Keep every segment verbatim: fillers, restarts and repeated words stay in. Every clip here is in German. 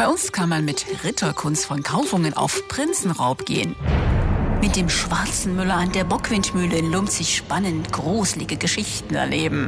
Bei uns kann man mit Ritterkunst von Kaufungen auf Prinzenraub gehen. Mit dem schwarzen Müller an der Bockwindmühle in Lumpzig spannend gruselige Geschichten erleben.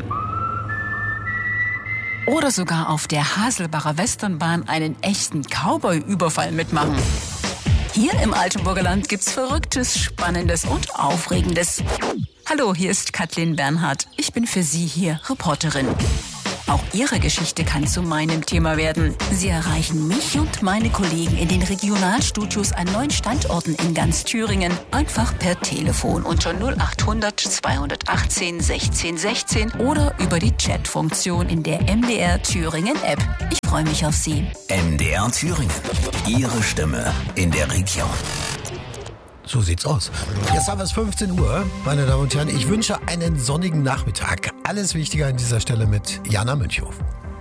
Oder sogar auf der Haselbacher Westernbahn einen echten Cowboy-Überfall mitmachen. Hier im Altenburger Land gibt's Verrücktes, Spannendes und Aufregendes. Hallo, hier ist Kathleen Bernhardt. Ich bin für Sie hier Reporterin. Auch Ihre Geschichte kann zu meinem Thema werden. Sie erreichen mich und meine Kollegen in den Regionalstudios an neun Standorten in ganz Thüringen einfach per Telefon unter null achthundert zweihundertachtzehn sechzehn sechzehn oder über die Chatfunktion in der M D R Thüringen App. Ich freue mich auf Sie. M D R Thüringen. Ihre Stimme in der Region. So sieht's aus. Jetzt haben wir es fünfzehn Uhr, meine Damen und Herren. Ich wünsche einen sonnigen Nachmittag. Alles Wichtige an dieser Stelle mit Jana Münchhoff.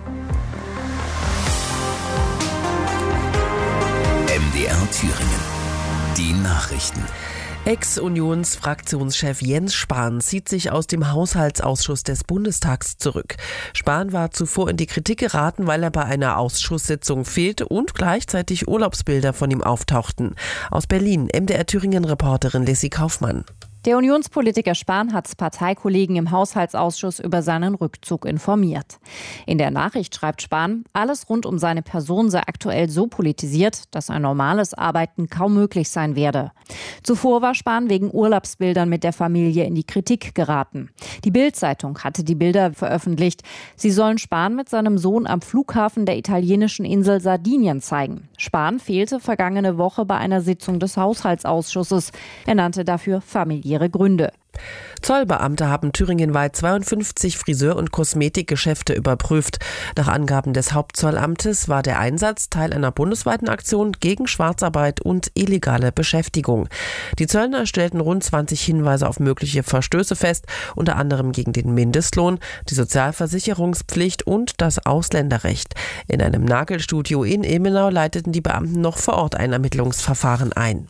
M D R Thüringen. Die Nachrichten. Ex-Unionsfraktionschef Jens Spahn zieht sich aus dem Haushaltsausschuss des Bundestags zurück. Spahn war zuvor in die Kritik geraten, weil er bei einer Ausschusssitzung fehlte und gleichzeitig Urlaubsbilder von ihm auftauchten. Aus Berlin, M D R Thüringen-Reporterin Lissy Kaufmann. Der Unionspolitiker Spahn hat Parteikollegen im Haushaltsausschuss über seinen Rückzug informiert. In der Nachricht schreibt Spahn, alles rund um seine Person sei aktuell so politisiert, dass ein normales Arbeiten kaum möglich sein werde. Zuvor war Spahn wegen Urlaubsbildern mit der Familie in die Kritik geraten. Die Bild-Zeitung hatte die Bilder veröffentlicht. Sie sollen Spahn mit seinem Sohn am Flughafen der italienischen Insel Sardinien zeigen. Spahn fehlte vergangene Woche bei einer Sitzung des Haushaltsausschusses. Er nannte dafür familiäre Gründe. Zollbeamte haben thüringenweit zweiundfünfzig Friseur- und Kosmetikgeschäfte überprüft. Nach Angaben des Hauptzollamtes war der Einsatz Teil einer bundesweiten Aktion gegen Schwarzarbeit und illegale Beschäftigung. Die Zöllner stellten rund zwanzig Hinweise auf mögliche Verstöße fest, unter anderem gegen den Mindestlohn, die Sozialversicherungspflicht und das Ausländerrecht. In einem Nagelstudio in Ilmenau leiteten die Beamten noch vor Ort ein Ermittlungsverfahren ein.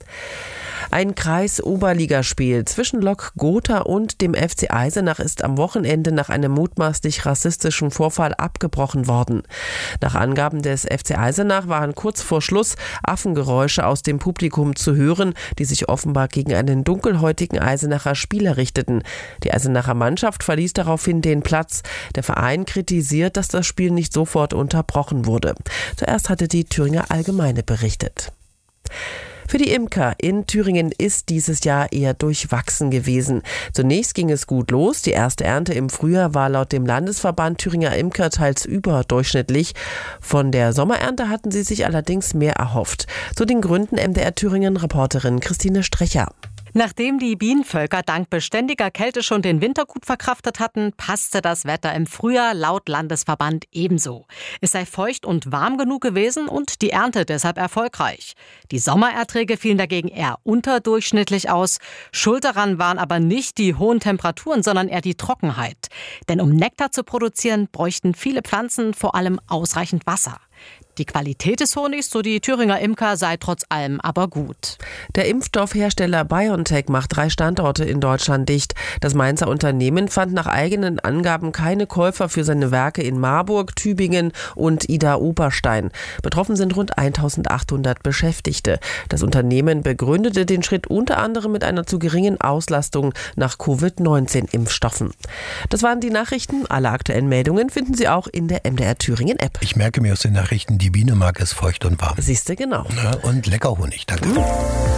Ein Kreis-Oberligaspiel zwischen Lok Gotha und dem F C Eisenach ist am Wochenende nach einem mutmaßlich rassistischen Vorfall abgebrochen worden. Nach Angaben des F C Eisenach waren kurz vor Schluss Affengeräusche aus dem Publikum zu hören, die sich offenbar gegen einen dunkelhäutigen Eisenacher Spieler richteten. Die Eisenacher Mannschaft verließ daraufhin den Platz. Der Verein kritisiert, dass das Spiel nicht sofort unterbrochen wurde. Zuerst hatte die Thüringer Allgemeine berichtet. Für die Imker in Thüringen ist dieses Jahr eher durchwachsen gewesen. Zunächst ging es gut los. Die erste Ernte im Frühjahr war laut dem Landesverband Thüringer Imker teils überdurchschnittlich. Von der Sommerernte hatten sie sich allerdings mehr erhofft. Zu den Gründen M D R Thüringen-Reporterin Christine Strecher. Nachdem die Bienenvölker dank beständiger Kälte schon den Winter gut verkraftet hatten, passte das Wetter im Frühjahr laut Landesverband ebenso. Es sei feucht und warm genug gewesen und die Ernte deshalb erfolgreich. Die Sommererträge fielen dagegen eher unterdurchschnittlich aus. Schuld daran waren aber nicht die hohen Temperaturen, sondern eher die Trockenheit. Denn um Nektar zu produzieren, bräuchten viele Pflanzen vor allem ausreichend Wasser. Die Qualität des Honigs, so die Thüringer Imker, sei trotz allem aber gut. Der Impfstoffhersteller BioNTech macht drei Standorte in Deutschland dicht. Das Mainzer Unternehmen fand nach eigenen Angaben keine Käufer für seine Werke in Marburg, Tübingen und Idar-Oberstein. Betroffen sind rund eintausendachthundert Beschäftigte. Das Unternehmen begründete den Schritt unter anderem mit einer zu geringen Auslastung nach Covid neunzehn Impfstoffen. Das waren die Nachrichten. Alle aktuellen Meldungen finden Sie auch in der M D R Thüringen App. Ich merke mir aus den Nachrichten, die Biene mag es feucht und warm. Siehst du, genau. Ja, und lecker Honig, danke. Mhm.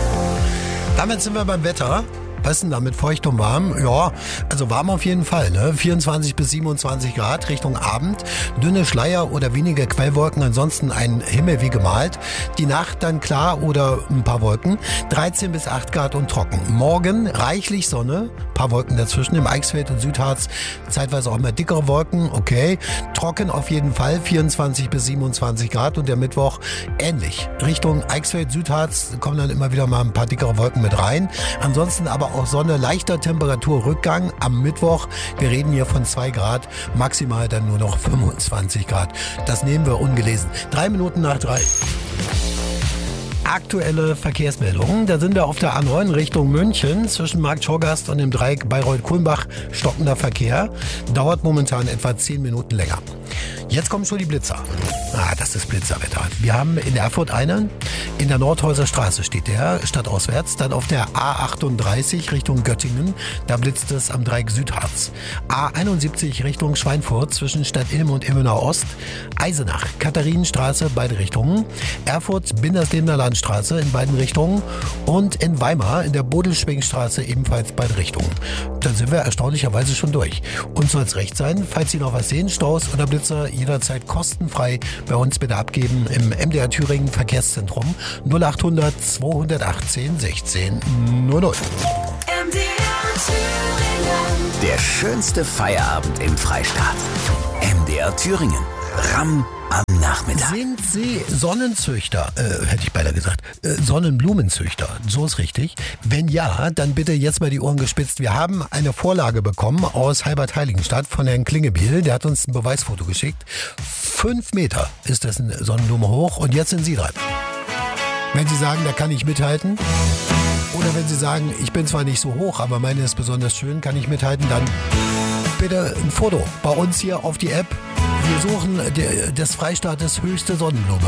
Damit sind wir beim Wetter. Was ist denn da mit feucht und warm? Ja, also warm auf jeden Fall, ne? vierundzwanzig bis siebenundzwanzig Grad Richtung Abend. Dünne Schleier oder wenige Quellwolken, ansonsten ein Himmel wie gemalt. Die Nacht dann klar oder ein paar Wolken. dreizehn bis acht Grad und trocken. Morgen reichlich Sonne, paar Wolken dazwischen. Im Eichsfeld und Südharz zeitweise auch mal dickere Wolken, okay. Trocken auf jeden Fall, vierundzwanzig bis siebenundzwanzig Grad. Und der Mittwoch ähnlich. Richtung Eichsfeld, Südharz kommen dann immer wieder mal ein paar dickere Wolken mit rein. Ansonsten aber auch Sonne, leichter Temperaturrückgang am Mittwoch. Wir reden hier von zwei Grad, maximal dann nur noch fünfundzwanzig Grad. Das nehmen wir ungelesen. Drei Minuten nach drei. Aktuelle Verkehrsmeldungen. Da sind wir auf der A neun Richtung München. Zwischen Markt Schorgast und dem Dreieck Bayreuth-Kulmbach stockender Verkehr. Dauert momentan etwa zehn Minuten länger. Jetzt kommen schon die Blitzer. Ah, das ist Blitzerwetter. Wir haben in Erfurt einen, in der Nordhäuser Straße steht der, stadtauswärts. Dann auf der A achtunddreißig Richtung Göttingen, da blitzt es am Dreieck Südharz. A einundsiebzig Richtung Schweinfurt zwischen Stadtilm und Ilmenau Ost. Eisenach, Katharinenstraße, beide Richtungen. Erfurt, Binderslebener Landstraße in beiden Richtungen. Und in Weimar in der Bodelschwingstraße ebenfalls beide Richtungen. Dann sind wir erstaunlicherweise schon durch. Uns soll es recht sein, falls Sie noch was sehen, Staus oder Blitzer, jederzeit kostenfrei bei uns bitte abgeben im M D R Thüringen Verkehrszentrum null achthundert zweihundertachtzehn sechzehn null null. M D R Thüringen. Der schönste Feierabend im Freistaat. M D R Thüringen. Ramm am Nachmittag. Sind Sie Sonnenzüchter? Äh, hätte ich beinahe gesagt. Äh, Sonnenblumenzüchter. So ist richtig. Wenn ja, dann bitte jetzt mal die Ohren gespitzt. Wir haben eine Vorlage bekommen aus Halbert-Heiligenstadt von Herrn Klingebiel. Der hat uns ein Beweisfoto geschickt. Fünf Meter ist das eine Sonnenblume hoch. Und jetzt sind Sie dran. Wenn Sie sagen, da kann ich mithalten. Oder wenn Sie sagen, ich bin zwar nicht so hoch, aber meine ist besonders schön, kann ich mithalten, dann bitte ein Foto bei uns hier auf die App. Wir suchen des Freistaates höchste Sonnenblume.